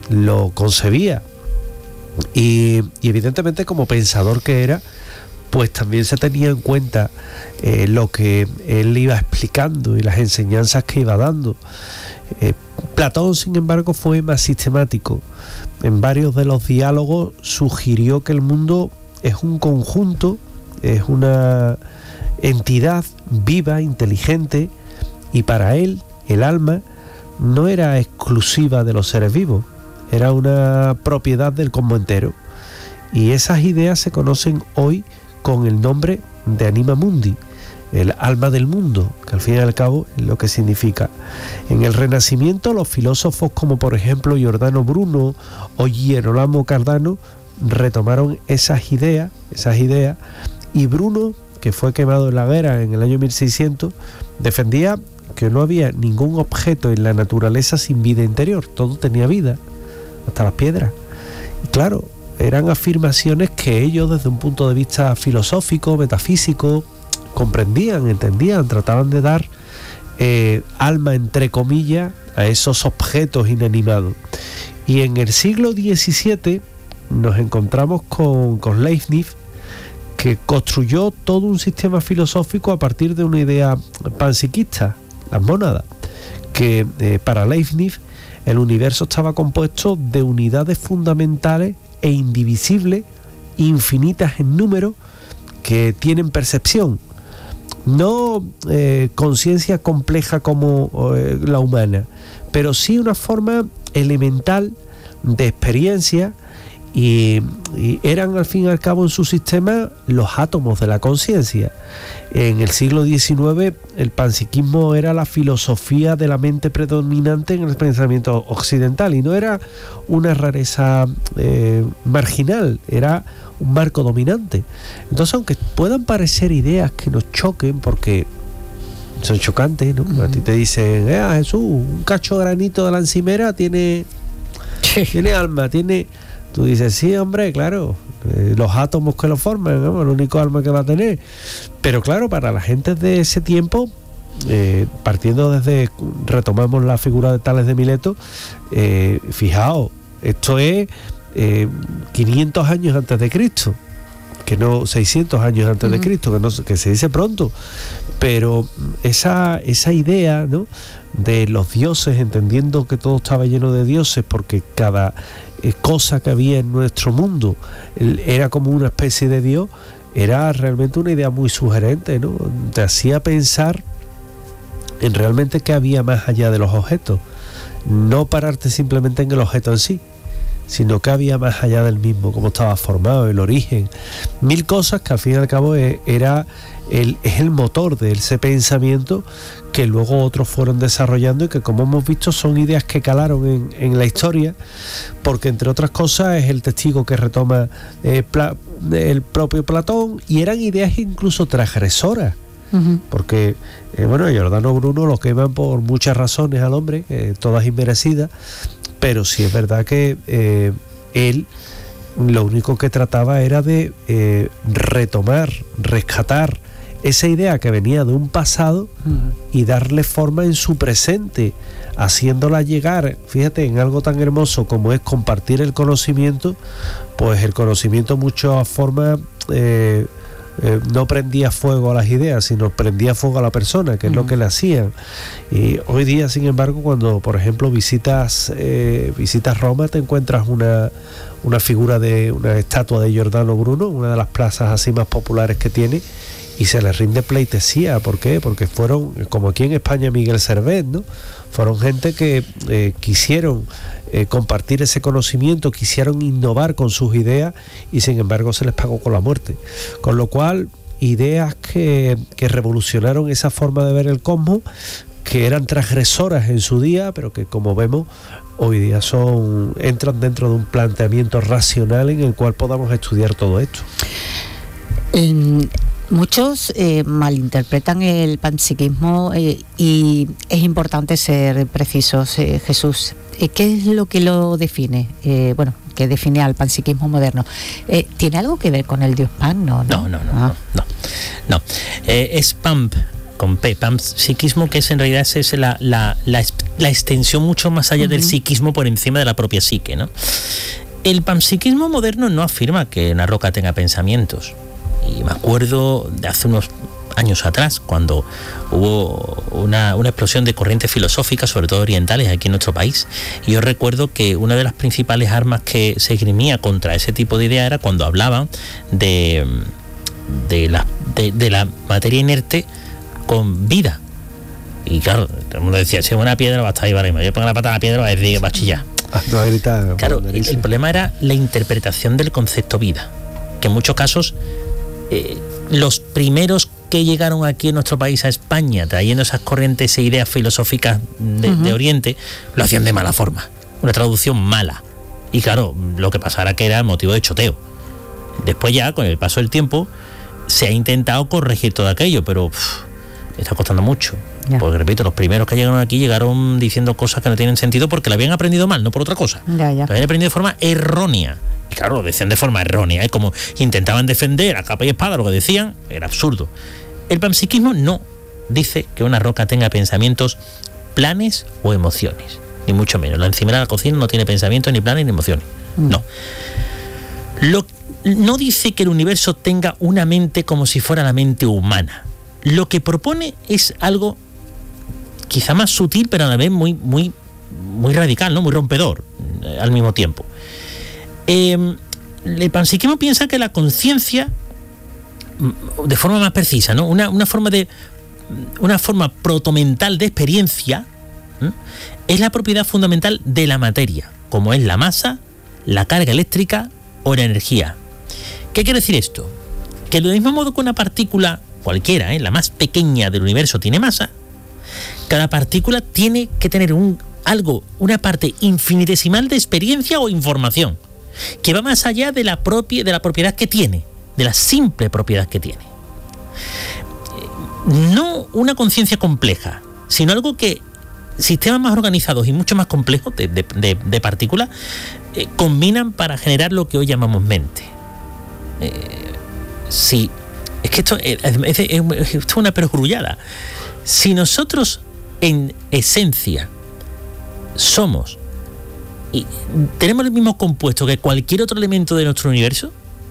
lo concebía. Y evidentemente, como pensador que era, pues también se tenía en cuenta lo que él iba explicando y las enseñanzas que iba dando. Platón, sin embargo, fue más sistemático. En varios de los diálogos sugirió que el mundo es un conjunto, es una entidad viva, inteligente, y para él el alma no era exclusiva de los seres vivos, era una propiedad del cosmos entero. Y esas ideas se conocen hoy con el nombre de Anima Mundi, el alma del mundo, que al fin y al cabo es lo que significa. En el Renacimiento, los filósofos como por ejemplo Giordano Bruno o Girolamo Cardano retomaron esas ideas, y Bruno, que fue quemado en la hoguera en el año 1600, defendía que no había ningún objeto en la naturaleza sin vida interior, todo tenía vida, hasta las piedras. Y claro, eran afirmaciones que ellos, desde un punto de vista filosófico, metafísico, comprendían, entendían, trataban de dar alma, entre comillas, a esos objetos inanimados. Y en el siglo XVII nos encontramos con Leibniz, que construyó todo un sistema filosófico a partir de una idea panpsiquista, las mónadas, que para Leibniz el universo estaba compuesto de unidades fundamentales e indivisibles, infinitas en número, que tienen percepción, no conciencia compleja como la humana, pero sí una forma elemental de experiencia, y eran al fin y al cabo en su sistema los átomos de la conciencia. En el siglo XIX el panpsiquismo era la filosofía de la mente predominante en el pensamiento occidental, y no era una rareza marginal, era un marco dominante. Entonces, aunque puedan parecer ideas que nos choquen porque son chocantes, ¿no? A ti te dicen, Jesús, un cacho de granito de la encimera tiene alma, tiene... Tú dices, sí, hombre, claro, los átomos que lo forman, ¿no? El único alma que va a tener. Pero claro, para la gente de ese tiempo, partiendo desde, retomamos la figura de Tales de Mileto, fijaos, esto es 500 años antes de Cristo, que no 600 años antes de Cristo, que se dice pronto, pero esa idea, ¿no?, de los dioses, entendiendo que todo estaba lleno de dioses, porque cada cosa que había en nuestro mundo era como una especie de Dios, era realmente una idea muy sugerente, ¿no? Te hacía pensar en realmente qué había más allá de los objetos, no pararte simplemente en el objeto en sí, sino que había más allá del mismo, cómo estaba formado, el origen, mil cosas que al fin y al cabo es el motor de ese pensamiento que luego otros fueron desarrollando, y que, como hemos visto, son ideas que calaron en la historia, porque entre otras cosas es el testigo que retoma el propio Platón, y eran ideas incluso transgresoras. Porque Giordano Bruno lo queman por muchas razones al hombre, todas inmerecidas, pero sí es verdad que él lo único que trataba era de retomar, rescatar esa idea que venía de un pasado y darle forma en su presente, haciéndola llegar, fíjate, en algo tan hermoso como es compartir el conocimiento. Pues el conocimiento muchas formas no prendía fuego a las ideas, sino prendía fuego a la persona, que es lo que le hacían. Y hoy día, sin embargo, cuando por ejemplo visitas Roma, te encuentras una figura de una estatua de Giordano Bruno, una de las plazas así más populares que tiene, y se les rinde pleitesía. ¿Por qué? Porque fueron, como aquí en España Miguel Servet, ¿no? Fueron gente que quisieron compartir ese conocimiento, quisieron innovar con sus ideas, y sin embargo se les pagó con la muerte. Con lo cual, ideas que revolucionaron esa forma de ver el cosmos, que eran transgresoras en su día, pero que, como vemos, hoy día entran dentro de un planteamiento racional en el cual podamos estudiar todo esto. Muchos malinterpretan el panpsiquismo, y es importante ser precisos, Jesús. ¿Qué es lo que lo define? Que define al panpsiquismo moderno. ¿Tiene algo que ver con el dios Pan? No. Es PAMP, con P, panpsiquismo, que es en realidad es la la extensión mucho más allá del psiquismo por encima de la propia psique, ¿no? El panpsiquismo moderno no afirma que una roca tenga pensamientos. Y me acuerdo de hace unos años atrás, cuando hubo una explosión de corrientes filosóficas, sobre todo orientales, aquí en nuestro país. Y yo recuerdo que una de las principales armas que se esgrimía contra ese tipo de idea era cuando hablaban de la materia inerte con vida. Y claro, todo el mundo decía, si es una piedra va a estar ahí para arriba. Yo pongo la pata a la piedra va a decir que va a chillar. Claro, el problema era la interpretación del concepto vida, que en muchos casos los primeros que llegaron aquí en nuestro país, a España, trayendo esas corrientes e ideas filosóficas de Oriente, lo hacían de mala forma, una traducción mala. Y claro, lo que pasara era que era motivo de choteo. Después ya, con el paso del tiempo, se ha intentado corregir todo aquello, pero está costando mucho. Ya. Porque repito, los primeros que llegaron aquí llegaron diciendo cosas que no tienen sentido porque lo habían aprendido mal, no por otra cosa. Ya. Lo habían aprendido de forma errónea. Y claro, lo decían de forma errónea, como intentaban defender a capa y espada lo que decían, era absurdo. El panpsiquismo no dice que una roca tenga pensamientos, planes o emociones, ni mucho menos. La encimera de la cocina no tiene pensamientos, ni planes, ni emociones. No. No dice que el universo tenga una mente como si fuera la mente humana. Lo que propone es algo quizá más sutil, pero a la vez muy radical, ¿no? Muy rompedor al mismo tiempo. El panpsiquismo piensa que la conciencia, de forma más precisa, ¿no? Una forma protomental de experiencia, es la propiedad fundamental de la materia, como es la masa, la carga eléctrica o la energía. ¿Qué quiere decir esto? Que del mismo modo que una partícula cualquiera, la más pequeña del universo, tiene masa, cada partícula tiene que tener una parte infinitesimal de experiencia o información, que va más allá de la propiedad que tiene, de la simple propiedad que tiene. No una conciencia compleja, sino algo que sistemas más organizados y mucho más complejos de partículas combinan para generar lo que hoy llamamos mente. Sí. Es que esto es una perogrullada. Si nosotros en esencia somos y tenemos el mismo compuesto que cualquier otro elemento de nuestro universo,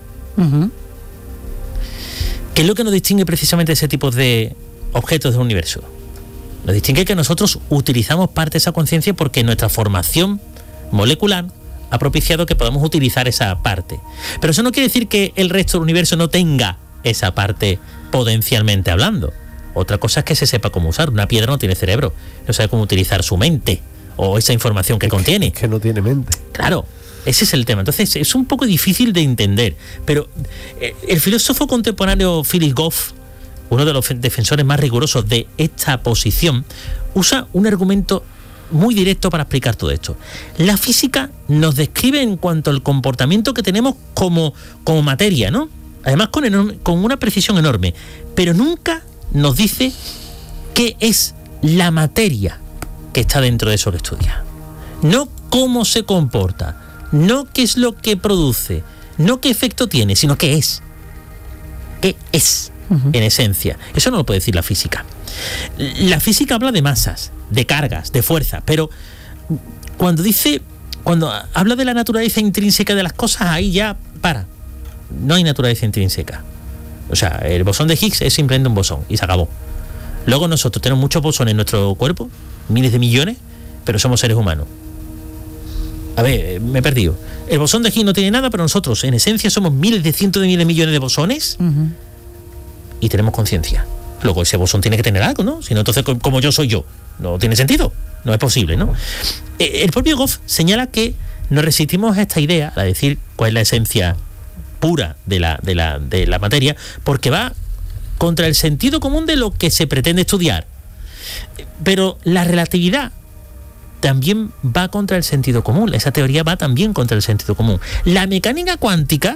¿qué es lo que nos distingue precisamente de ese tipo de objetos del universo? Nos distingue que nosotros utilizamos parte de esa conciencia porque nuestra formación molecular ha propiciado que podamos utilizar esa parte. Pero eso no quiere decir que el resto del universo no tenga esa parte potencialmente hablando. Otra cosa es que se sepa cómo usar. Una piedra no tiene cerebro, no sabe cómo utilizar su mente o esa información que contiene. Es que no tiene mente. Claro, ese es el tema. Entonces es un poco difícil de entender. Pero el filósofo contemporáneo Philip Goff, uno de los defensores más rigurosos de esta posición, usa un argumento muy directo para explicar todo esto. La física nos describe en cuanto al comportamiento que tenemos como materia, ¿no? Además con una precisión enorme, pero nunca nos dice qué es la materia que está dentro de eso que estudia. No cómo se comporta, no qué es lo que produce, no qué efecto tiene, sino qué es. ¿Qué es, en esencia? Eso no lo puede decir la física. La física habla de masas, de cargas, de fuerza, pero cuando habla de la naturaleza intrínseca de las cosas, ahí ya para. No hay naturaleza intrínseca. O sea, el bosón de Higgs es simplemente un bosón y se acabó. Luego nosotros tenemos muchos bosones en nuestro cuerpo, miles de millones, pero somos seres humanos. A ver, me he perdido. El bosón de Higgs no tiene nada, pero nosotros en esencia somos miles de cientos de miles de millones de bosones y tenemos conciencia. Luego ese bosón tiene que tener algo, ¿no? Si no, entonces como yo soy yo, no tiene sentido, no es posible, ¿no? El propio Goff señala que nos resistimos a esta idea, a decir cuál es la esencia pura de la materia, porque va contra el sentido común de lo que se pretende estudiar. Pero la relatividad también va contra el sentido común. Esa teoría va también contra el sentido común. La mecánica cuántica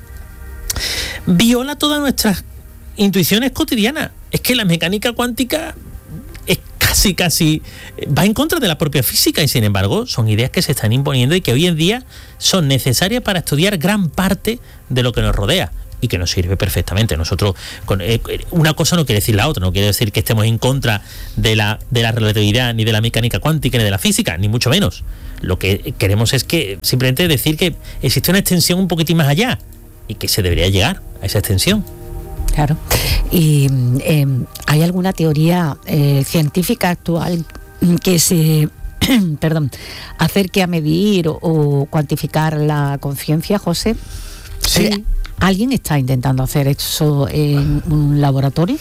viola todas nuestras intuiciones cotidianas. Es que la mecánica cuántica es casi va en contra de la propia física y sin embargo son ideas que se están imponiendo y que hoy en día son necesarias para estudiar gran parte de lo que nos rodea. y que nos sirve perfectamente. Nosotros, una cosa no quiere decir la otra, no quiere decir que estemos en contra de la relatividad, ni de la mecánica cuántica, ni de la física, ni mucho menos. Lo que queremos es que simplemente decir que existe una extensión un poquitín más allá y que se debería llegar a esa extensión. Claro. ¿Y hay alguna teoría científica actual que se acerque a medir o cuantificar la conciencia, José? Sí. ¿Alguien está intentando hacer eso en un laboratorio?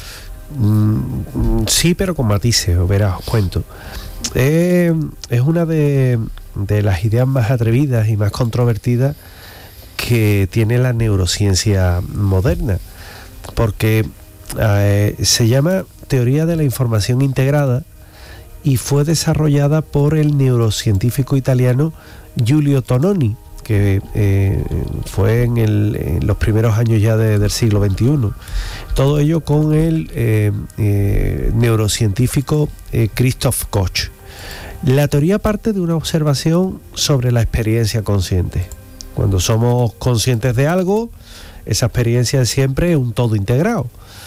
Sí, pero con matices, verás, os cuento. Es una de las ideas más atrevidas y más controvertidas que tiene la neurociencia moderna, porque se llama teoría de la información integrada y fue desarrollada por el neurocientífico italiano Giulio Tononi, que fue en los primeros años ya del siglo XXI. Todo ello con el neurocientífico Christoph Koch. La teoría parte de una observación sobre la experiencia consciente. Cuando somos conscientes de algo, esa experiencia es siempre un todo integrado.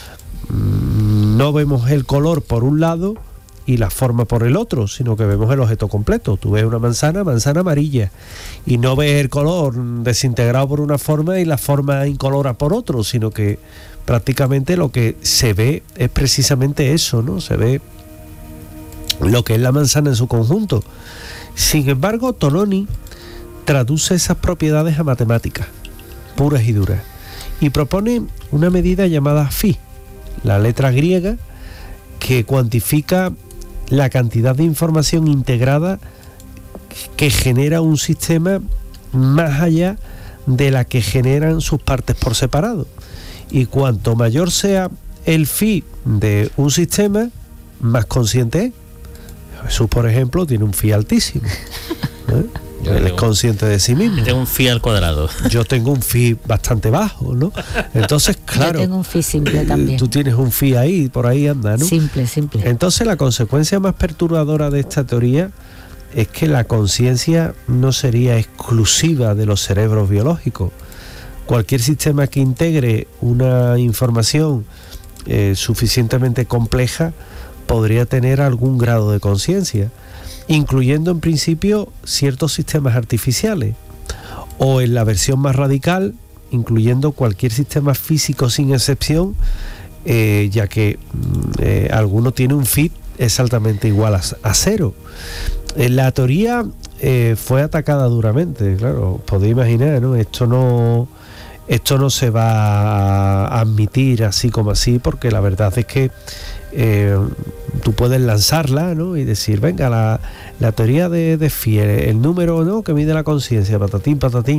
No vemos el color por un lado y la forma por el otro, sino que vemos el objeto completo. Tú ves una manzana amarilla, y no ves el color desintegrado por una forma y la forma incolora por otro, sino que prácticamente lo que se ve es precisamente eso, ¿no? Se ve lo que es la manzana en su conjunto. Sin embargo, Tononi traduce esas propiedades a matemáticas puras y duras y propone una medida llamada phi, la letra griega que cuantifica la cantidad de información integrada que genera un sistema más allá de la que generan sus partes por separado. Y cuanto mayor sea el phi de un sistema, más consciente es. Jesús, por ejemplo, tiene un phi altísimo. Él es consciente de sí mismo. Yo tengo un phi al cuadrado. Yo tengo un phi bastante bajo, ¿no? Entonces, claro. Yo tengo un phi simple también. Tú tienes un phi ahí, por ahí anda, ¿no? Simple. Entonces, la consecuencia más perturbadora de esta teoría es que la conciencia no sería exclusiva de los cerebros biológicos. Cualquier sistema que integre una información suficientemente compleja podría tener algún grado de conciencia, incluyendo en principio ciertos sistemas artificiales, o en la versión más radical, incluyendo cualquier sistema físico sin excepción, ya que alguno tiene un phi exactamente igual a cero. La teoría fue atacada duramente, claro, podéis imaginar, ¿no? Esto no se va a admitir así como así, porque la verdad es que tú puedes lanzarla, ¿no? Y decir, venga, la teoría de Phi, el número, ¿no?, que mide la conciencia, patatín,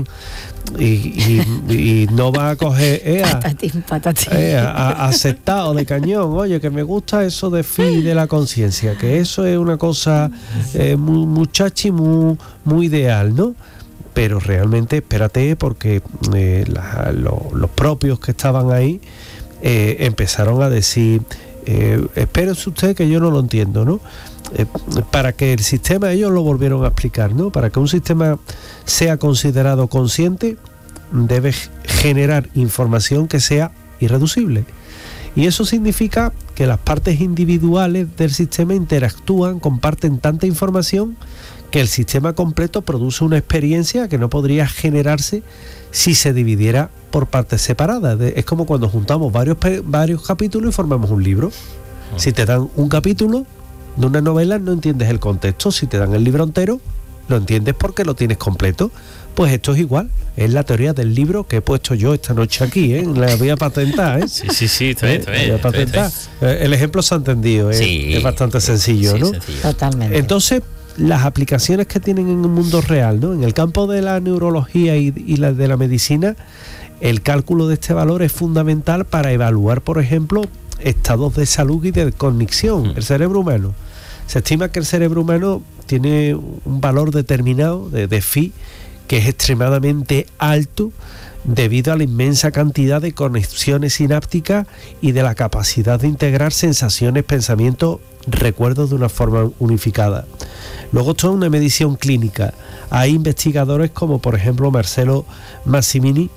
y no va a coger patatín. aceptado de cañón. Oye, que me gusta eso de Phi de la conciencia, que eso es una cosa muy chachi, muy ideal, ¿no? Pero realmente espérate, porque los propios que estaban ahí empezaron a decir, espérese usted que yo no lo entiendo, ¿no? Para que el sistema, ellos lo volvieron a explicar, ¿no? Para que un sistema sea considerado consciente, debe generar información que sea irreducible. Y eso significa que las partes individuales del sistema interactúan, comparten tanta información que el sistema completo produce una experiencia que no podría generarse si se dividiera por partes separadas. Es como cuando juntamos varios capítulos y formamos un libro. Si te dan un capítulo de una novela, no entiendes el contexto. Si te dan el libro entero, lo entiendes porque lo tienes completo. Pues esto es igual. Es la teoría del libro que he puesto yo esta noche aquí, ¿eh? La voy a patentar, ¿eh? Sí, está bien. Voy a patentar. El ejemplo se ha entendido, ¿eh? Sí, es bastante sencillo, ¿no? Sencillo. Totalmente. Entonces, las aplicaciones que tienen en el mundo real, ¿no? En el campo de la neurología y la de la medicina, el cálculo de este valor es fundamental para evaluar, por ejemplo, estados de salud y de cognición. El cerebro humano. Se estima que el cerebro humano tiene un valor determinado de phi que es extremadamente alto debido a la inmensa cantidad de conexiones sinápticas y de la capacidad de integrar sensaciones, pensamientos, recuerdos de una forma unificada. Luego esto es una medición clínica. Hay investigadores como por ejemplo Marcello Massimini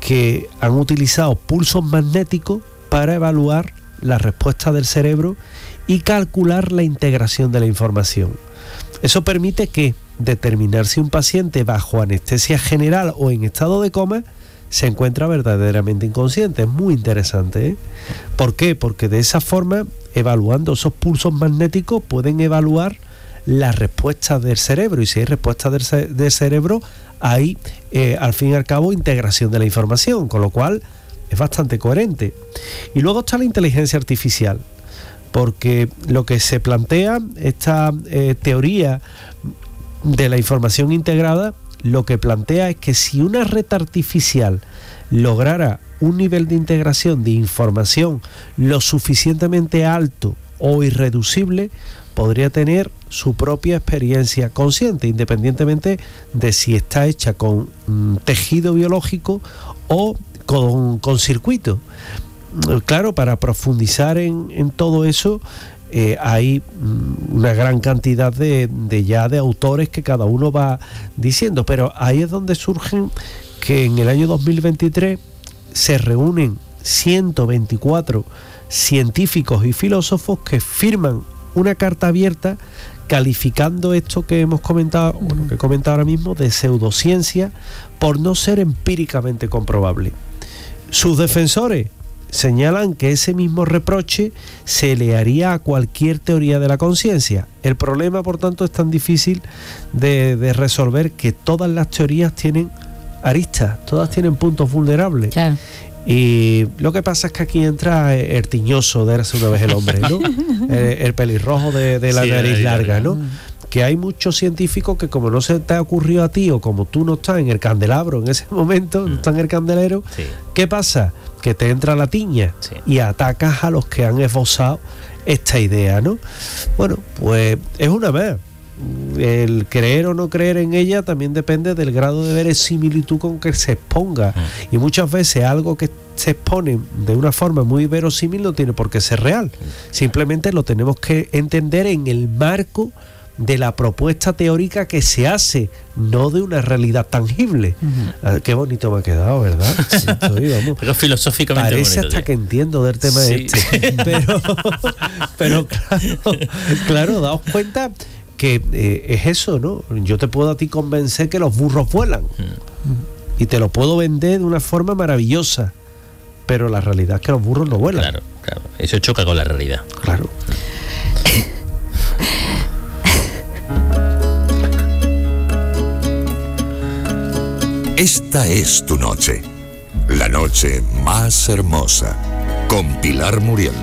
que han utilizado pulsos magnéticos para evaluar la respuesta del cerebro y calcular la integración de la información. Eso permite que determinar si un paciente bajo anestesia general o en estado de coma se encuentra verdaderamente inconsciente. Es muy interesante, ¿eh? ¿Por qué? Porque de esa forma, evaluando esos pulsos magnéticos, pueden evaluar las respuestas del cerebro, y si hay respuestas del cerebro, hay al fin y al cabo integración de la información, con lo cual es bastante coherente. Y luego está la inteligencia artificial, porque lo que se plantea, esta teoría de la información integrada, lo que plantea es que si una red artificial lograra un nivel de integración de información lo suficientemente alto o irreducible, podría tener su propia experiencia consciente, independientemente de si está hecha con tejido biológico o con circuito. Claro, para profundizar en todo eso, hay una gran cantidad de autores que cada uno va diciendo, pero ahí es donde surgen que en el año 2023 se reúnen 124 científicos y filósofos que firman una carta abierta calificando esto que hemos comentado, bueno, que he comentado ahora mismo, de pseudociencia por no ser empíricamente comprobable. Sus defensores señalan que ese mismo reproche se le haría a cualquier teoría de la conciencia. El problema, por tanto, es tan difícil de resolver que todas las teorías tienen aristas, todas tienen puntos vulnerables. Claro. Y lo que pasa es que aquí entra el tiñoso de Érase una vez el hombre, ¿no? el pelirrojo de la nariz larga, ¿no? Que hay muchos científicos que, como no se te ha ocurrido a ti, o como tú no estás en el candelabro en ese momento, no estás en el candelero, ¿qué pasa? Que te entra la tiña y atacas a los que han esbozado esta idea, ¿no? Bueno, pues es una vez. El creer o no creer en ella también depende del grado de verosimilitud con que se exponga. Y muchas veces algo que se expone de una forma muy verosímil no tiene por qué ser real. Simplemente lo tenemos que entender en el marco de la propuesta teórica que se hace, no de una realidad tangible. Qué bonito me ha quedado, ¿verdad? Sí, vamos. Pero filosóficamente parece bonito, hasta que entiendo del tema este. Pero claro, daos cuenta que es eso, ¿no? Yo te puedo a ti convencer que los burros vuelan y te lo puedo vender de una forma maravillosa, pero la realidad es que los burros no vuelan. Claro, claro. Eso choca con la realidad. Claro. Esta es tu noche, la noche más hermosa, con Pilar Muriel.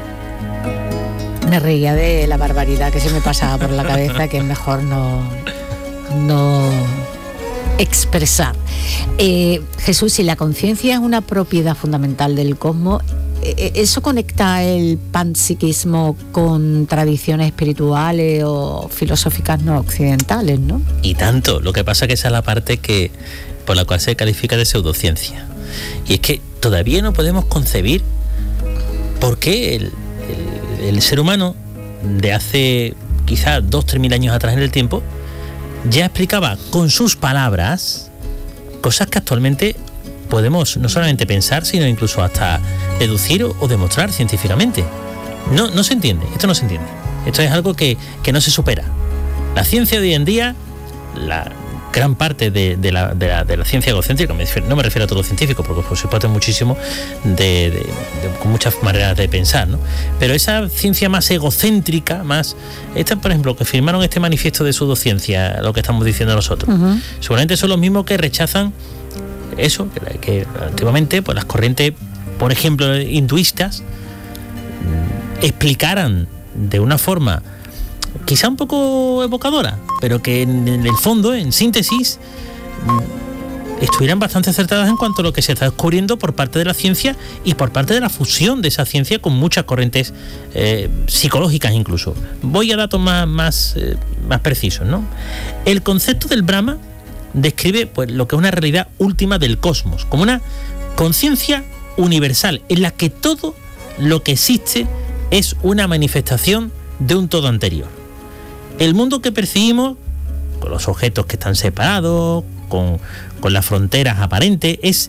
Me reía de la barbaridad que se me pasaba por la cabeza, que es mejor no expresar. Jesús, si la conciencia es una propiedad fundamental del cosmos, ¿eso conecta el panpsiquismo con tradiciones espirituales o filosóficas no occidentales, no? Y tanto. Lo que pasa es que esa es la parte por la cual se califica de pseudociencia. Y es que todavía no podemos concebir por qué el ser humano de hace quizás 2.000-3.000 años atrás en el tiempo ya explicaba con sus palabras cosas que actualmente podemos no solamente pensar, sino incluso hasta deducir o demostrar científicamente. No se entiende, esto no se entiende. Esto es algo que no se supera. La ciencia de hoy en día, la gran parte de la ciencia egocéntrica, no me refiero a todo lo científico, porque por supuesto hay muchísimo con muchas maneras de pensar, ¿no? Pero esa ciencia más egocéntrica, esta, por ejemplo, que firmaron este manifiesto de pseudociencia, lo que estamos diciendo nosotros, seguramente son los mismos que rechazan eso, que antiguamente pues las corrientes, por ejemplo, hinduistas, explicaran de una forma quizá un poco evocadora, pero que en el fondo, en síntesis, estuvieran bastante acertadas en cuanto a lo que se está descubriendo por parte de la ciencia y por parte de la fusión de esa ciencia con muchas corrientes psicológicas incluso. Voy a datos más precisos, ¿no? El concepto del Brahma describe pues lo que es una realidad última del cosmos, como una conciencia universal en la que todo lo que existe es una manifestación de un todo anterior. El mundo que percibimos, con los objetos que están separados, con las fronteras aparentes, es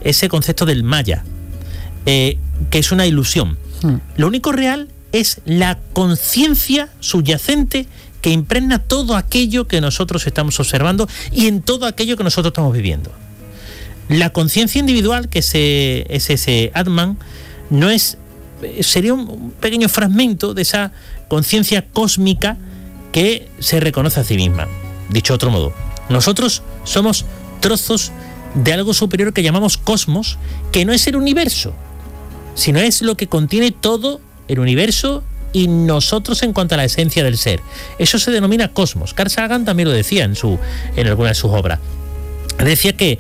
ese concepto del Maya, que es una ilusión. Lo único real es la conciencia subyacente que impregna todo aquello que nosotros estamos observando y en todo aquello que nosotros estamos viviendo. La conciencia individual, que es ese Atman, sería un pequeño fragmento de esa conciencia cósmica que se reconoce a sí misma. Dicho de otro modo, nosotros somos trozos de algo superior que llamamos cosmos, que no es el universo, sino es lo que contiene todo el universo y nosotros en cuanto a la esencia del ser. Eso se denomina cosmos. Carl Sagan también lo decía en alguna de sus obras. Decía que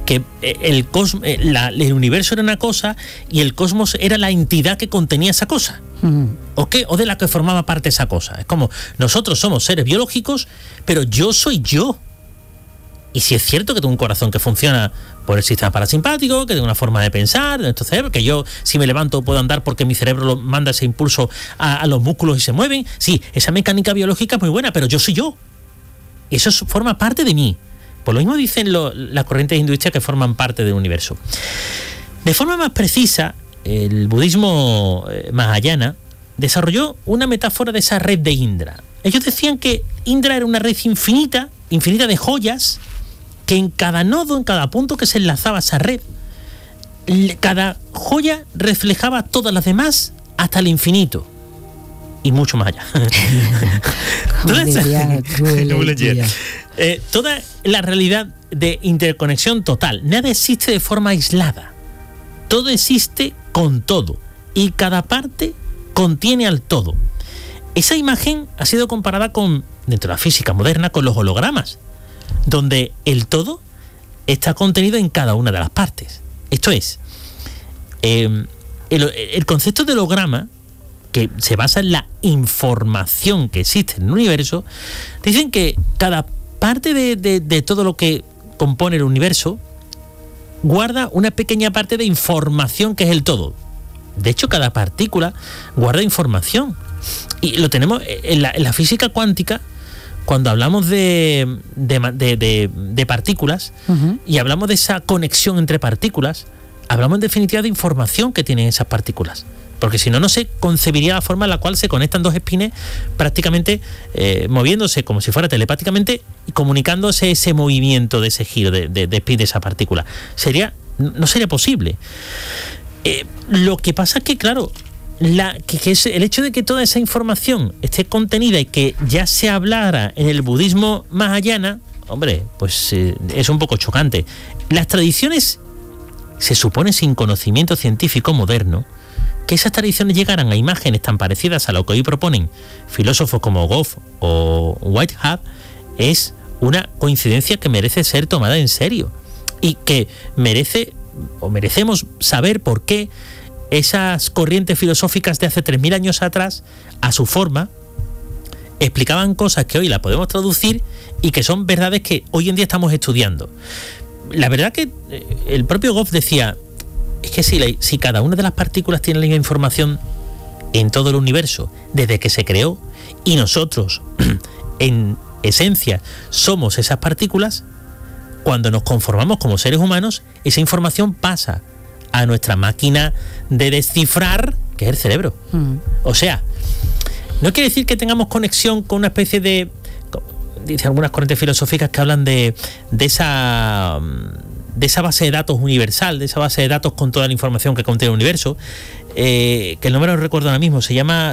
el universo era una cosa y el cosmos era la entidad que contenía esa cosa. O de la que formaba parte esa cosa. Es como, nosotros somos seres biológicos, pero yo soy yo. Y si es cierto que tengo un corazón que funciona por el sistema parasimpático, que tengo una forma de pensar, de nuestro cerebro, que yo si me levanto puedo andar porque mi cerebro manda ese impulso a los músculos y se mueven. Sí, esa mecánica biológica es muy buena, pero yo soy yo. Eso forma parte de mí. Por lo mismo dicen las corrientes hinduistas que forman parte del universo. De forma más precisa, el budismo Mahayana desarrolló una metáfora de esa red de Indra. Ellos decían que Indra era una red infinita de joyas, que en cada nodo, en cada punto que se enlazaba a esa red, cada joya reflejaba todas las demás hasta el infinito y mucho más allá. Toda la realidad de interconexión total. Nada existe de forma aislada. Todo existe con todo y cada parte contiene al todo. Esa imagen ha sido comparada dentro de la física moderna, con los hologramas, donde el todo está contenido en cada una de las partes. Esto es, el concepto de holograma, que se basa en la información que existe en el universo, dicen que cada parte de todo lo que compone el universo guarda una pequeña parte de información que es el todo. De hecho, cada partícula guarda información. Y lo tenemos en la física cuántica. Cuando hablamos de partículas, y hablamos de esa conexión entre partículas, hablamos en definitiva de información que tienen esas partículas. Porque si no, no se concebiría la forma en la cual se conectan dos espines prácticamente moviéndose como si fuera telepáticamente y comunicándose ese movimiento de ese giro de espín de esa partícula. No sería posible. Lo que pasa es que, claro, que es el hecho de que toda esa información esté contenida y que ya se hablara en el budismo mahayana, hombre, pues es un poco chocante. Las tradiciones, se supone sin conocimiento científico moderno, que esas tradiciones llegaran a imágenes tan parecidas a lo que hoy proponen filósofos como Goff o Whitehead, es una coincidencia que merece ser tomada en serio y que merecemos saber por qué esas corrientes filosóficas de hace 3.000 años atrás, a su forma, explicaban cosas que hoy las podemos traducir y que son verdades que hoy en día estamos estudiando. La verdad que el propio Goff decía, es que si cada una de las partículas tiene la misma información en todo el universo desde que se creó, y nosotros en esencia somos esas partículas, cuando nos conformamos como seres humanos, esa información pasa a nuestra máquina de descifrar, que es el cerebro. O sea, no quiere decir que tengamos conexión con una especie de... Dicen algunas corrientes filosóficas que hablan de esa base de datos universal, de esa base de datos con toda la información que contiene el universo, que el nombre no recuerdo ahora mismo, se llama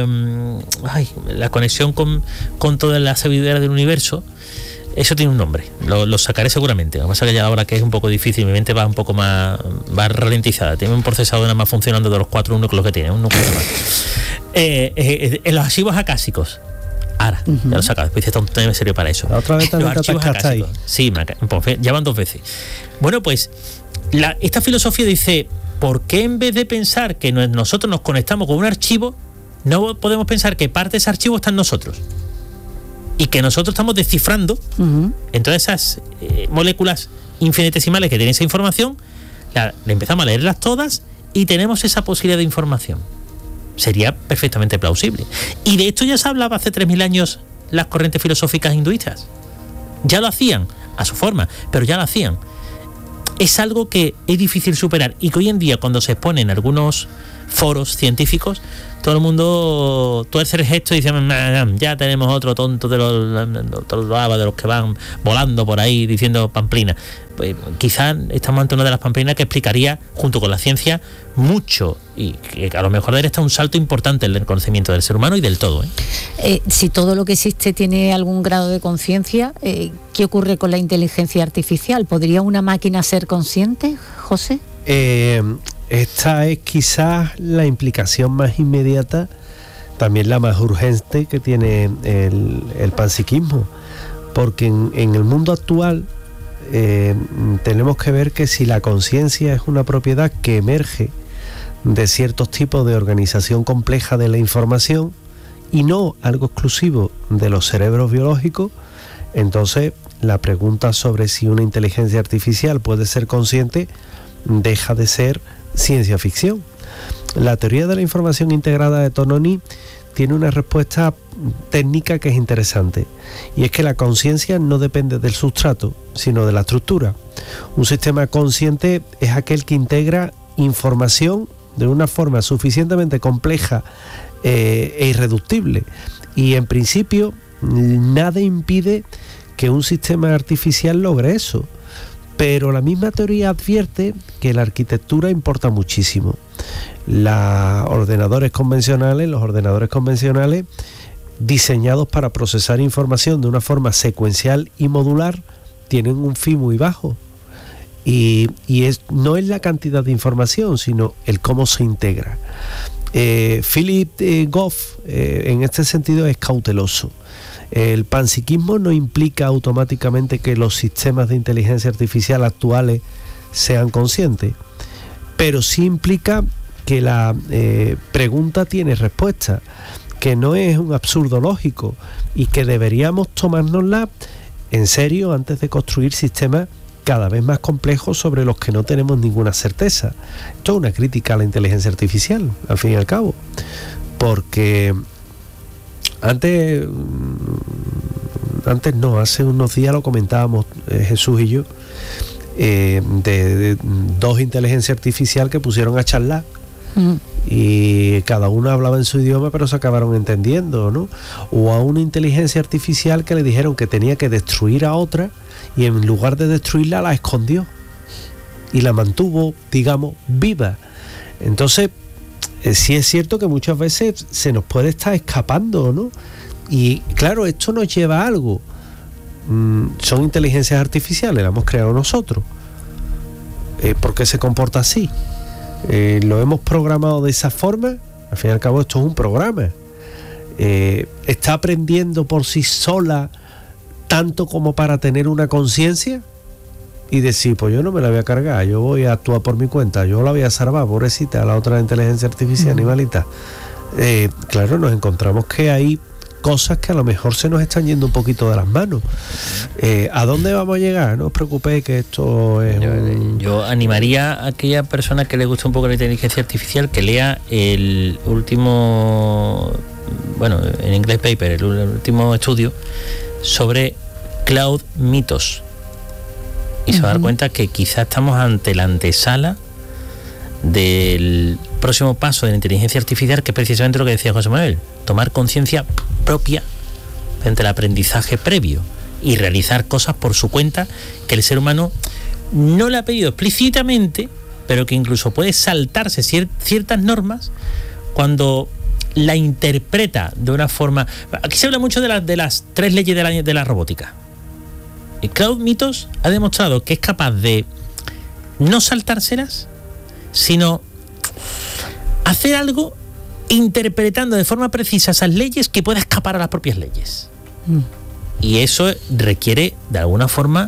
la conexión con toda la sabiduría del universo. Eso tiene un nombre, lo sacaré seguramente. Lo que pasa es que ya ahora que es un poco difícil, mi mente va un poco más ralentizada. Tiene un procesador nada más funcionando de los 4 núcleos que tiene, un núcleo más. En los archivos acásicos. Ahora, ya lo saca, después hice un tema serio para eso. La otra vez también te atascaste ahí. Sí, ya van 2 veces. Bueno, pues esta filosofía dice, ¿por qué en vez de pensar que nosotros nos conectamos con un archivo, no podemos pensar que parte de ese archivo está en nosotros? Y que nosotros estamos descifrando en todas esas moléculas infinitesimales que tienen esa información, le empezamos a leerlas todas y tenemos esa posibilidad de información. Sería perfectamente plausible. Y de esto ya se hablaba hace 3.000 años las corrientes filosóficas hinduistas. Ya lo hacían, a su forma, pero ya lo hacían. es algo que es difícil superar y que hoy en día, cuando se expone en algunos foros científicos, todo el mundo tuerce el gesto y dice: ya tenemos otro tonto de los que van volando por ahí diciendo pamplina. Pues quizás estamos ante una de las pamplinas que explicaría, junto con la ciencia, mucho, y que a lo mejor daría hasta un salto importante en el conocimiento del ser humano y del todo. Si todo lo que existe tiene algún grado de conciencia, ¿qué ocurre con la inteligencia artificial? ¿Podría una máquina ser consciente, José? Esta es quizás la implicación más inmediata, también la más urgente que tiene el panpsiquismo, porque en el mundo actual tenemos que ver que si la conciencia es una propiedad que emerge de ciertos tipos de organización compleja de la información y no algo exclusivo de los cerebros biológicos, entonces la pregunta sobre si una inteligencia artificial puede ser consciente deja de ser ciencia ficción. La teoría de la información integrada de Tononi tiene una respuesta técnica que es interesante, y es que la conciencia no depende del sustrato, sino de la estructura. Un sistema consciente es aquel que integra información de una forma suficientemente compleja e irreductible, y en principio nada impide que un sistema artificial logre eso. Pero la misma teoría advierte que la arquitectura importa muchísimo. Los ordenadores convencionales diseñados para procesar información de una forma secuencial y modular tienen un phi muy bajo. Y no es la cantidad de información, sino el cómo se integra. Philip Goff en este sentido es cauteloso. El panpsiquismo no implica automáticamente que los sistemas de inteligencia artificial actuales sean conscientes, pero sí implica que la pregunta tiene respuesta, que no es un absurdo lógico y que deberíamos tomárnosla en serio antes de construir sistemas cada vez más complejos sobre los que no tenemos ninguna certeza. Esto es una crítica a la inteligencia artificial, al fin y al cabo, porque hace unos días lo comentábamos Jesús y yo, de dos inteligencias artificiales que pusieron a charlar y cada uno hablaba en su idioma, pero se acabaron entendiendo, ¿no? O a una inteligencia artificial que le dijeron que tenía que destruir a otra y en lugar de destruirla la escondió y la mantuvo, digamos, viva. Entonces sí es cierto que muchas veces se nos puede estar escapando, ¿no? Y claro, esto nos lleva a algo. Son inteligencias artificiales, las hemos creado nosotros. ¿Por qué se comporta así? ¿Lo hemos programado de esa forma? Al fin y al cabo esto es un programa. ¿Está aprendiendo por sí sola tanto como para tener una conciencia? Y decir, pues yo no me la voy a cargar, yo voy a actuar por mi cuenta, yo la voy a salvar, pobrecita, a la otra inteligencia artificial, animalita. Claro, nos encontramos que hay cosas que a lo mejor se nos están yendo un poquito de las manos. ¿A dónde vamos a llegar? No os preocupéis que esto es... Yo animaría a aquella persona que le gusta un poco la inteligencia artificial que lea el último, bueno, en inglés paper, el último estudio sobre Cloud Mythos. Y se va a dar cuenta que quizás estamos ante la antesala del próximo paso de la inteligencia artificial, que es precisamente lo que decía José Manuel: tomar conciencia propia frente al aprendizaje previo y realizar cosas por su cuenta que el ser humano no le ha pedido explícitamente, pero que incluso puede saltarse ciertas normas cuando la interpreta de una forma. Aquí se habla mucho de las 3 leyes de la robótica. Y Cloud Mythos ha demostrado que es capaz de no saltárselas, sino hacer algo interpretando de forma precisa esas leyes que pueda escapar a las propias leyes. Y eso requiere, de alguna forma,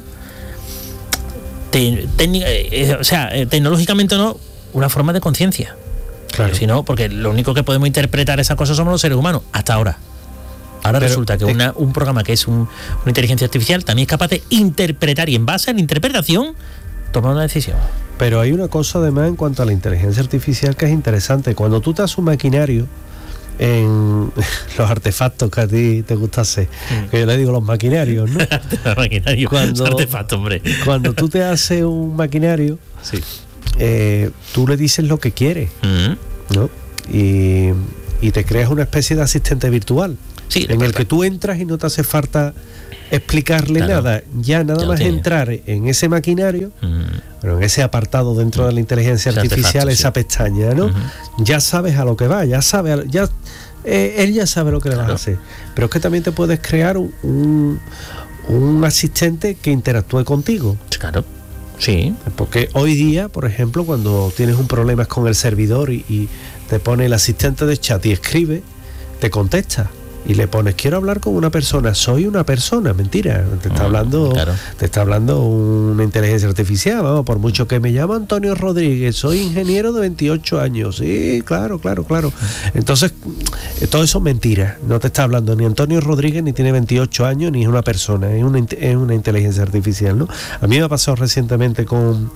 tecnológicamente o no, una forma de conciencia. Claro. Si no, porque lo único que podemos interpretar esas cosas somos los seres humanos, hasta ahora. Ahora pero resulta que un programa que es una inteligencia artificial también es capaz de interpretar y en base a la interpretación tomar una decisión. Pero hay una cosa además en cuanto a la inteligencia artificial que es interesante. Cuando tú te haces un maquinario en los artefactos que a ti te gusta hacer, que yo le digo los maquinarios, ¿no? Maquinario, artefacto, hombre. Cuando tú te haces un maquinario, Sí. tú le dices lo que quieres, ¿no? Y te creas una especie de asistente virtual, Sí, en el que tú entras y no te hace falta explicarle Claro. nada, ya nada Ya lo más tiene. entrar en ese maquinario, bueno, en ese apartado dentro de la inteligencia Ese artificial, artefacto, esa sí. pestaña, ¿no? Ya sabes a lo que va, ya sabe, él ya sabe lo que le vas a Claro. hacer. Pero es que también te puedes crear un asistente que interactúe contigo. Claro. Sí. Porque hoy día, por ejemplo, cuando tienes un problema con el servidor y te pone el asistente de chat y escribe, te contesta y le pones: quiero hablar con una persona. Soy una persona. Mentira, te está hablando, claro. te está hablando una inteligencia artificial. Vamos, por mucho que me llamo Antonio Rodríguez, soy ingeniero de 28 años. Sí, claro. Entonces, todo eso es mentira. No te está hablando ni Antonio Rodríguez, ni tiene 28 años, ni es una persona, es una inteligencia artificial, ¿no? A mí me ha pasado recientemente con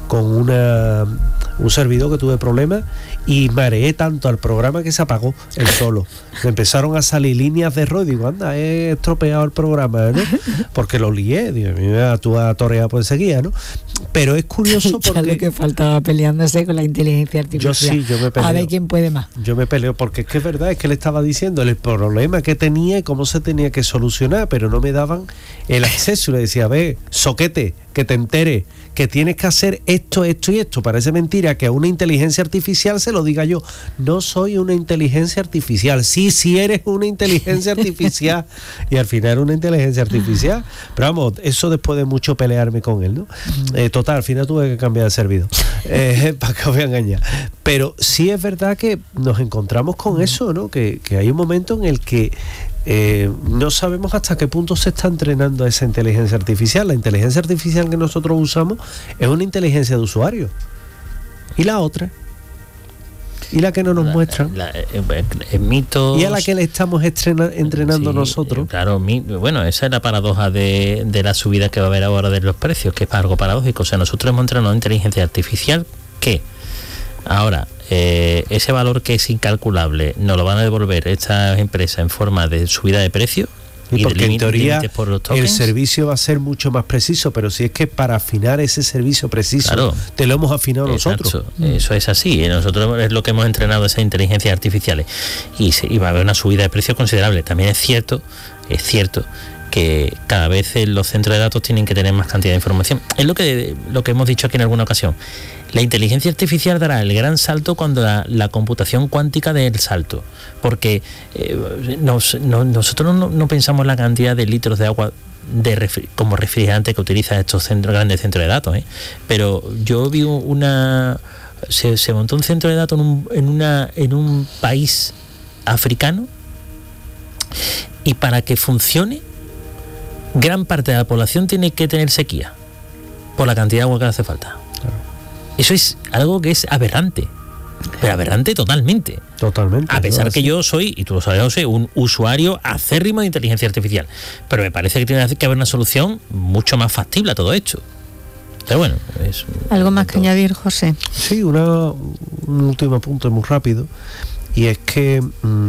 un servidor que tuve problemas y mareé tanto al programa que se apagó el solo. Me empezaron a salir líneas de error y digo: anda, he estropeado el programa, ¿no? Porque lo lié, digo, tú a torear por seguía, ¿no? Pero es curioso Ya lo porque que faltaba peleándose con la inteligencia artificial. yo me peleo. A ver quién puede más. Yo me peleo porque es que es verdad, es que le estaba diciendo el problema que tenía y cómo se tenía que solucionar, pero no me daban el acceso. Y le decía: ve, soquete, que te entere que tienes que hacer esto y esto. Parece mentira que a una inteligencia artificial se lo diga yo. No soy una inteligencia artificial. Sí eres una inteligencia artificial. Y al final era una inteligencia artificial. Pero vamos, eso después de mucho pelearme con él, ¿no? Total, al final tuve que cambiar de servidor. Para que os voy a engañar. Pero sí es verdad que nos encontramos con eso, ¿no? Que hay un momento en el que no sabemos hasta qué punto se está entrenando a esa inteligencia artificial. La inteligencia artificial que nosotros usamos es una inteligencia de usuario. ¿Y la otra? ¿Y la que no nos muestran? Mitos. ¿Y a la que le estamos entrenando Sí, nosotros? Claro, bueno, esa es la paradoja de la subida que va a haber ahora de los precios, que es algo paradójico. O sea, nosotros hemos entrenado inteligencia artificial que ahora ese valor que es incalculable nos lo van a devolver estas empresas en forma de subida de precios. Y porque en teoría por los el tokens. servicio va a ser mucho más preciso, pero si es que para afinar ese servicio preciso, Claro. te lo hemos afinado Exacto. nosotros. Eso es así. Nosotros es lo que hemos entrenado esas inteligencias artificiales y va a haber una subida de precios considerable. También es cierto que cada vez los centros de datos tienen que tener más cantidad de información. Es lo que hemos dicho aquí en alguna ocasión. La inteligencia artificial dará el gran salto cuando la computación cuántica dé el salto, porque nosotros no pensamos la cantidad de litros de agua como refrigerante que utiliza estos grandes centros de datos, pero yo vi se montó un centro de datos en un país africano, y para que funcione gran parte de la población tiene que tener sequía por la cantidad de agua que le hace falta. Eso es algo que es aberrante, pero aberrante totalmente. Totalmente. A pesar ¿no? que yo soy, y tú lo sabes, José, un usuario acérrimo de inteligencia artificial, pero me parece que tiene que haber una solución mucho más factible a todo esto. Pero bueno, es ¿Algo más que añadir, José? Sí, un último punto muy rápido, y es que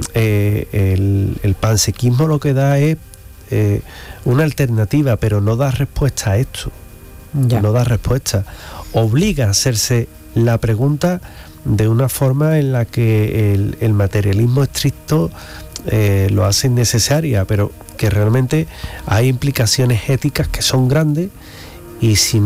el panpsiquismo lo que da es una alternativa, pero no da respuesta a esto. Ya. No da respuesta. Obliga a hacerse la pregunta de una forma en la que el materialismo estricto lo hace innecesaria, pero que realmente hay implicaciones éticas que son grandes, y si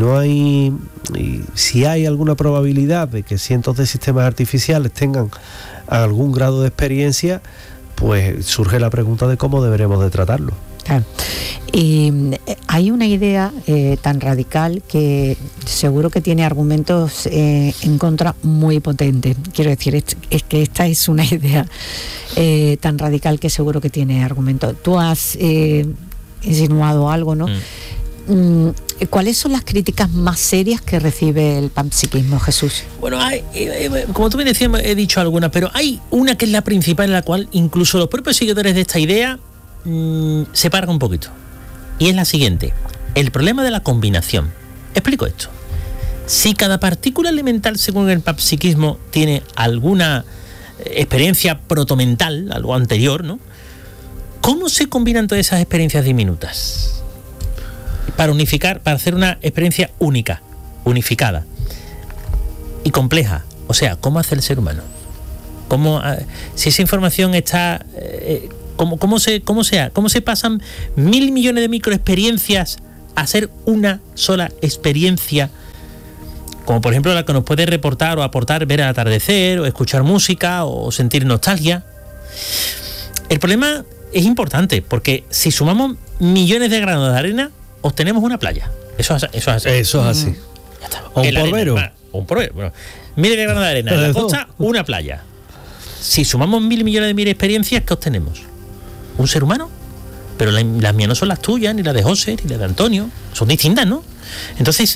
hay alguna probabilidad de que cientos de sistemas artificiales tengan algún grado de experiencia, pues surge la pregunta de cómo deberemos de tratarlo. Claro. Y hay una idea tan radical que seguro que tiene argumentos en contra muy potentes. Quiero decir, es que esta es una idea tan radical que seguro que tiene argumentos. Tú has insinuado algo, ¿no? ¿Cuáles son las críticas más serias que recibe el panpsiquismo, Jesús? Bueno, como tú bien decías, he dicho algunas, pero hay una que es la principal, en la cual incluso los propios seguidores de esta idea se paran un poquito. Y es la siguiente: el problema de la combinación. Explico esto. Si cada partícula elemental, según el panpsiquismo, tiene alguna experiencia protomental, algo anterior, ¿no? ¿Cómo se combinan todas esas experiencias diminutas para unificar, para hacer una experiencia única, unificada y compleja? O sea, ¿cómo hace el ser humano? Si esa información está... ¿Cómo se pasan 1.000 millones de microexperiencias a ser una sola experiencia? Como por ejemplo la que nos puede reportar o aportar ver el atardecer, o escuchar música, o sentir nostalgia. El problema es importante, porque si sumamos millones de granos de arena, obtenemos una playa. Eso es así. Eso es así. Ya está. O un porbero. Un porbero. Bueno, miles de granos de arena en la costa, una playa. Si sumamos 1.000 millones de experiencias, ¿qué obtenemos? ¿Un ser humano? Pero las mías no son las tuyas, ni las de José, ni las de Antonio. Son distintas, ¿no? Entonces,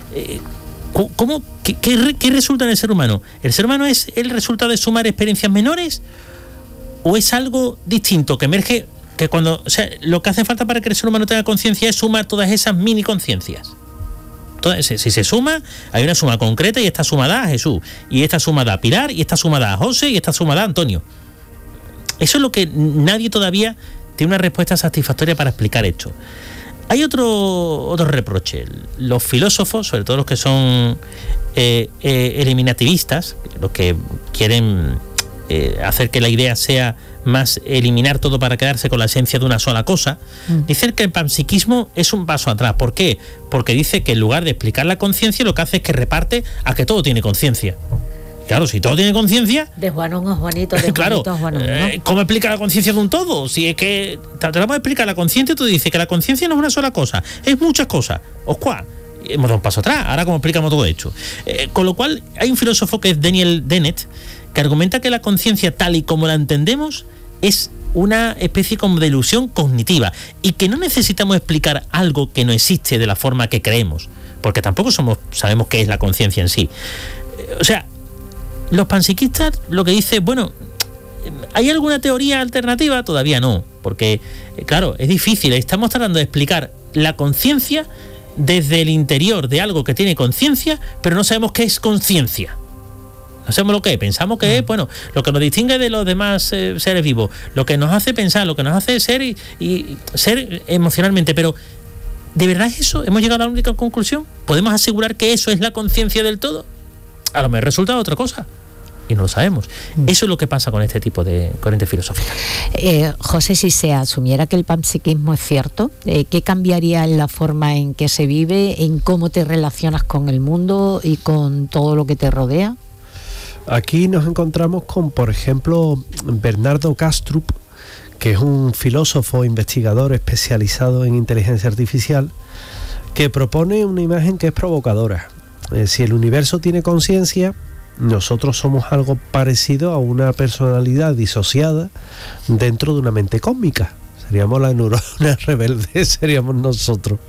¿qué resulta en el ser humano? ¿El ser humano es el resultado de sumar experiencias menores? ¿O es algo distinto que emerge? O sea, lo que hace falta para que el ser humano tenga conciencia es sumar todas esas mini conciencias. Entonces, si se suma, hay una suma concreta, y esta suma da a Jesús, y esta suma da a Pilar, y esta suma da a José, y esta suma da a Antonio. Eso es lo que nadie todavía tiene una respuesta satisfactoria para explicar esto. Hay otro reproche. Los filósofos, sobre todo los que son eliminativistas, los que quieren hacer que la idea sea más eliminar todo para quedarse con la esencia de una sola cosa, dicen que el panpsiquismo es un paso atrás. ¿Por qué? Porque dice que en lugar de explicar la conciencia, lo que hace es que reparte a que todo tiene conciencia. Claro, si todo tiene conciencia... De Juanón a Juanito, de claro, Juanito a Juanón, ¿no? ¿Cómo explica la conciencia de un todo? Si es que te vamos a explicar la conciencia, tú dices que la conciencia no es una sola cosa, es muchas cosas. ¿Oscuá? Hemos dado un paso atrás. Ahora, ¿cómo explicamos todo esto? Con lo cual, hay un filósofo que es Daniel Dennett, que argumenta que la conciencia, tal y como la entendemos, es una especie como de ilusión cognitiva, y que no necesitamos explicar algo que no existe de la forma que creemos, porque tampoco sabemos qué es la conciencia en sí. O sea, los panpsiquistas lo que dicen, bueno, ¿hay alguna teoría alternativa? Todavía no, porque, claro, es difícil. Estamos tratando de explicar la conciencia desde el interior de algo que tiene conciencia, pero no sabemos qué es conciencia. No sabemos lo que es. Pensamos que es, bueno, lo que nos distingue de los demás seres vivos, lo que nos hace pensar, lo que nos hace ser y ser emocionalmente. Pero, ¿de verdad es eso? ¿Hemos llegado a la única conclusión? ¿Podemos asegurar que eso es la conciencia del todo? A lo mejor resulta otra cosa, y no lo sabemos. Eso es lo que pasa con este tipo de corriente filosófica. José, si se asumiera que el panpsiquismo es cierto, ¿qué cambiaría en la forma en que se vive, en cómo te relacionas con el mundo y con todo lo que te rodea? Aquí nos encontramos con, por ejemplo, Bernardo Kastrup, que es un filósofo investigador especializado en inteligencia artificial, que propone una imagen que es provocadora. Si el universo tiene conciencia, nosotros somos algo parecido a una personalidad disociada dentro de una mente cósmica. Seríamos la neurona rebelde, seríamos nosotros.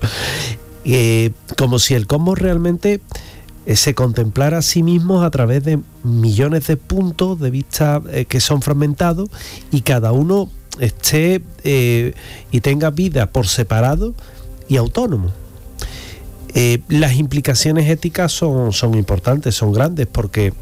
Como si el cosmos realmente se contemplara a sí mismo a través de millones de puntos de vista que son fragmentados, y cada uno esté y tenga vida por separado y autónomo. Las implicaciones éticas son importantes, son grandes, porque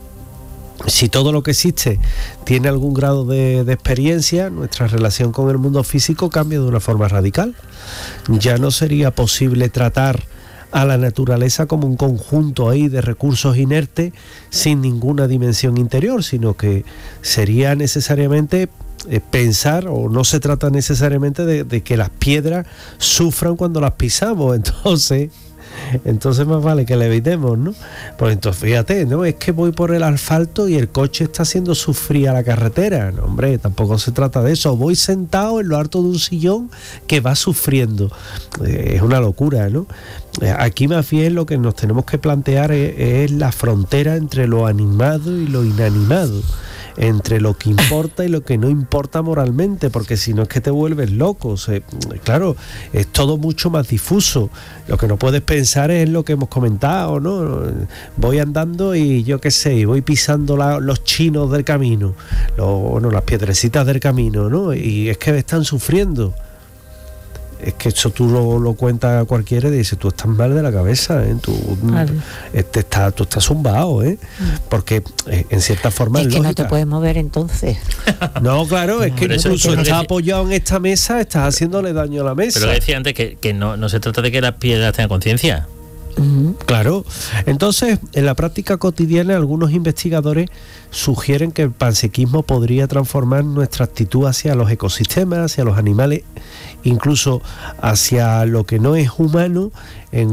si todo lo que existe tiene algún grado de experiencia, nuestra relación con el mundo físico cambia de una forma radical. Ya no sería posible tratar a la naturaleza como un conjunto ahí de recursos inertes sin ninguna dimensión interior, sino que sería necesariamente pensar, o no se trata necesariamente de que las piedras sufran cuando las pisamos. Entonces más vale que le evitemos, ¿no? Pues entonces fíjate, ¿no? Es que voy por el asfalto y el coche está haciendo sufrir a la carretera. No, hombre, tampoco se trata de eso. Voy sentado en lo alto de un sillón que va sufriendo. Es una locura, ¿no? Aquí más bien lo que nos tenemos que plantear es la frontera entre lo animado y lo inanimado, entre lo que importa y lo que no importa moralmente, porque si no es que te vuelves loco. Claro, es todo mucho más difuso. Lo que no puedes pensar es lo que hemos comentado, ¿no? Voy andando y yo qué sé, y voy pisando los chinos del camino, las piedrecitas del camino, ¿no? Y es que están sufriendo. es que eso tú lo cuentas a cualquiera y dices, tú estás mal de la cabeza, tú estás zumbado, porque en cierta forma es que lógica. no te puedes mover entonces. No, claro, es que incluso pero estás apoyado en esta mesa, estás haciéndole daño a la mesa. Pero decía antes que no se trata de que las piedras tengan conciencia. Claro. Entonces, en la práctica cotidiana, algunos investigadores sugieren que el panpsiquismo podría transformar nuestra actitud hacia los ecosistemas, hacia los animales, incluso hacia lo que no es humano, en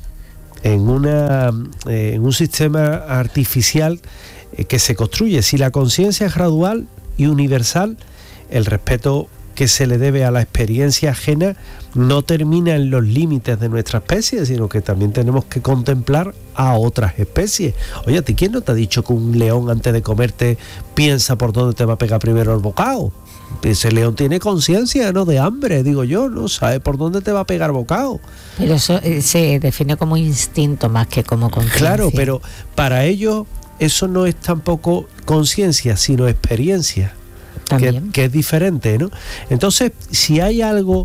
un sistema artificial que se construye. Si la conciencia es gradual y universal, el respeto que se le debe a la experiencia ajena no termina en los límites de nuestra especie, sino que también tenemos que contemplar a otras especies. Oye, ¿a ti quién no te ha dicho que un león antes de comerte piensa por dónde te va a pegar primero el bocado? Ese león tiene conciencia, no de hambre, digo yo, no sabe por dónde te va a pegar bocado. Pero eso se define como instinto más que como conciencia. Claro, pero para ellos eso no es tampoco conciencia, sino experiencia. Que es diferente, ¿no? Entonces, si hay algo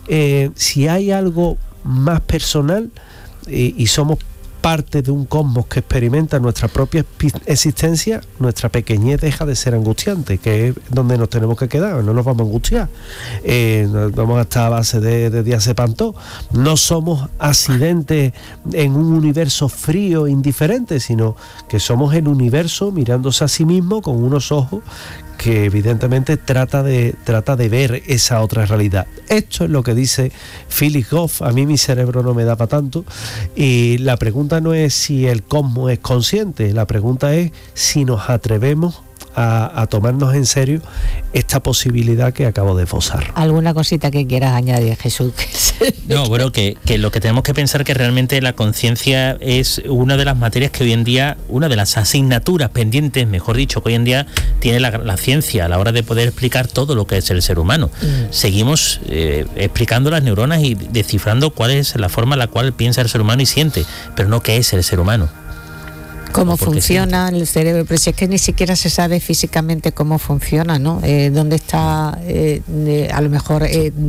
más personal y somos parte de un cosmos que experimenta nuestra propia existencia, nuestra pequeñez deja de ser angustiante, que es donde nos tenemos que quedar, no nos vamos a angustiar, vamos a estar a base de diazepam. No somos accidentes en un universo frío, indiferente, sino que somos el universo mirándose a sí mismo con unos ojos que evidentemente trata de ver esa otra realidad. Esto es lo que dice Philip Goff. A mí mi cerebro no me da para tanto, y la pregunta no es si el cosmos es consciente, la pregunta es si nos atrevemos a tomarnos en serio esta posibilidad que acabo de esbozar. ¿Alguna cosita que quieras añadir, Jesús? No, bueno, que lo que tenemos que pensar que realmente la conciencia es una de las materias que hoy en día, una de las asignaturas pendientes, mejor dicho, que hoy en día tiene la ciencia a la hora de poder explicar todo lo que es el ser humano. Seguimos explicando las neuronas y descifrando cuál es la forma en la cual piensa el ser humano y siente, pero no qué es el ser humano. Cómo funciona el cerebro, pero si es que ni siquiera se sabe físicamente cómo funciona, ¿no? Dónde está a lo mejor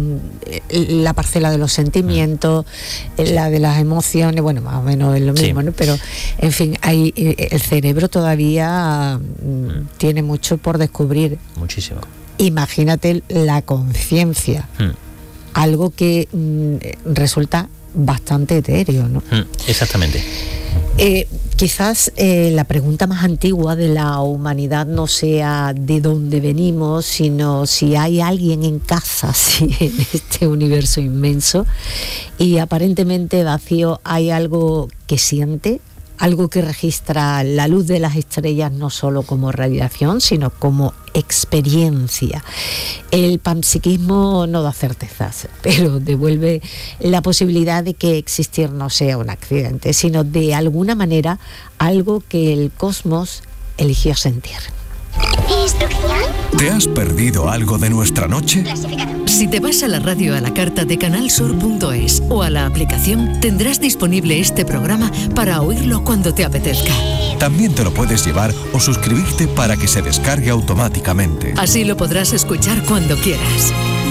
la parcela de los sentimientos, la de las emociones, bueno, más o menos es lo mismo, ¿no? Pero, en fin, el cerebro todavía tiene mucho por descubrir. Muchísimo. Imagínate la conciencia, algo que resulta bastante etéreo, ¿no? Exactamente. Quizás la pregunta más antigua de la humanidad no sea de dónde venimos, sino si hay alguien en casa, si en este universo inmenso y aparentemente vacío hay algo que siente, algo que registra la luz de las estrellas no solo como radiación, sino como experiencia. El panpsiquismo no da certezas, pero devuelve la posibilidad de que existir no sea un accidente, sino de alguna manera algo que el cosmos eligió sentir. ¿Te has perdido algo de nuestra noche? Si te vas a la radio a la carta de canalsur.es o a la aplicación, tendrás disponible este programa para oírlo cuando te apetezca. También te lo puedes llevar o suscribirte para que se descargue automáticamente. Así lo podrás escuchar cuando quieras.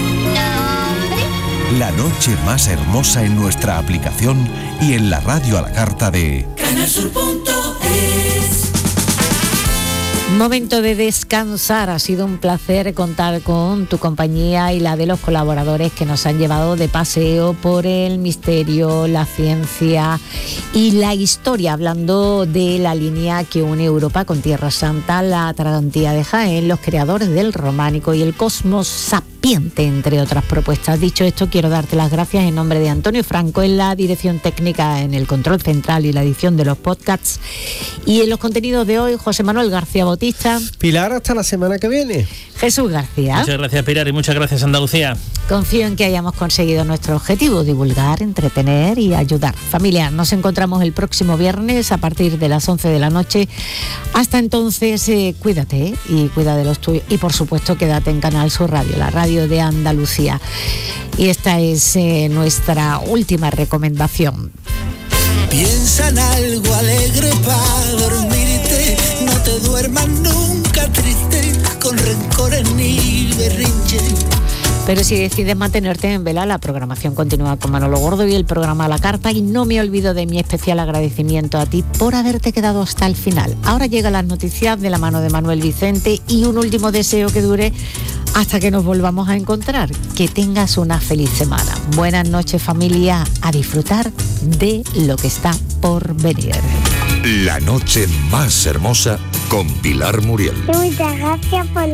La noche más hermosa en nuestra aplicación y en la radio a la carta de canalsur.es. Momento de descansar. Ha sido un placer contar con tu compañía y la de los colaboradores que nos han llevado de paseo por el misterio, la ciencia y la historia, hablando de la línea que une Europa con Tierra Santa, la Atlantida de Jaén, los creadores del románico y el cosmos sapiente, entre otras propuestas. Dicho esto, quiero darte las gracias en nombre de Antonio Franco en la dirección técnica, en el control central y la edición de los podcasts, y en los contenidos de hoy, José Manuel García Bautista. Pilar, hasta la semana que viene. Jesús García. Muchas gracias, Pilar, y muchas gracias, Andalucía. Confío en que hayamos conseguido nuestro objetivo: divulgar, entretener y ayudar. Familia, nos encontramos el próximo viernes a partir de las 11 de la noche. Hasta entonces, cuídate y cuida de los tuyos. Y por supuesto, quédate en Canal Sur Radio, la radio de Andalucía. Y esta es nuestra última recomendación. Piensa en algo alegre para dormirte, no te duermas nunca triste, con rencores ni berrinches. Pero si decides mantenerte en vela, la programación continúa con Manolo Gordo y el programa a la carta, y no me olvido de mi especial agradecimiento a ti por haberte quedado hasta el final. Ahora llegan las noticias de la mano de Manuel Vicente y un último deseo que dure hasta que nos volvamos a encontrar. Que tengas una feliz semana. Buenas noches, familia, a disfrutar de lo que está por venir. La noche más hermosa con Pilar Muriel. Muchas gracias por